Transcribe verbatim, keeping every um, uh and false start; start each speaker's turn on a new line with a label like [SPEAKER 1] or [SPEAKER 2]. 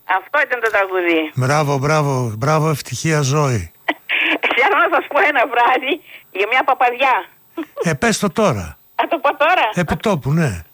[SPEAKER 1] Αυτό ήταν το τραγούδι.
[SPEAKER 2] Μπράβο, μπράβο, μπράβο, ευτυχία ζωή.
[SPEAKER 1] Θέλω να σας πω ένα βράδυ για μια παπαδιά.
[SPEAKER 2] Ε, πες το τώρα.
[SPEAKER 1] Θα το πω τώρα.
[SPEAKER 2] Επί τόπου, ναι.